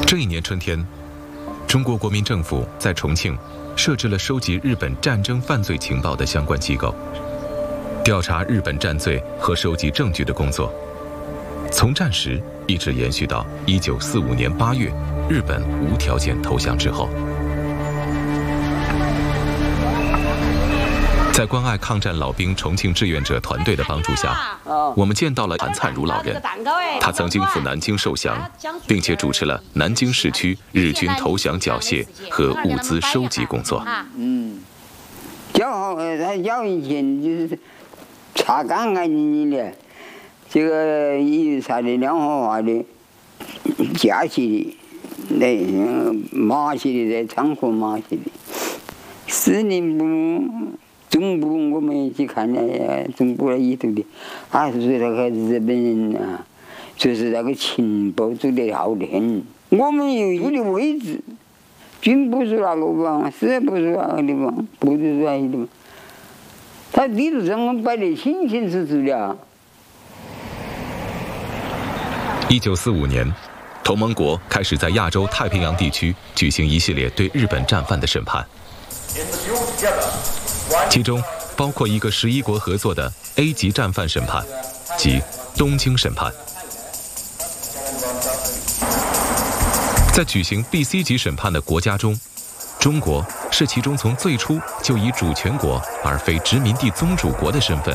这一年春天，中国国民政府在重庆设置了收集日本战争犯罪情报的相关机构，调查日本战罪和收集证据的工作，从战时一直延续到1945年8月，日本无条件投降之后。在关爱抗战老兵重庆志愿者团队的帮助下，我们见到了韩灿如老人。他曾经赴南京受降，并且主持了南京市区日军投降缴械和物资收集工作。 他以前就是擦干干净净的，这个一擦的两合化的，架起的，码起的，仓库码起的，司令部。总部我们去看了，总部里头的，说那个日本人啊，就是那个情报做得好得很。我们有的位置，军部是那个地方，师部是那个地方，部队是那个地方，他地图上我们摆得清清楚楚的。 1945年，同盟国开始在亚洲太平洋地区举行一系列对日本战犯的审判。其中包括一个11国合作的 A 级战犯审判，即东京审判。在举行 B、C 级审判的国家中，中国是其中从最初就以主权国而非殖民地宗主国的身份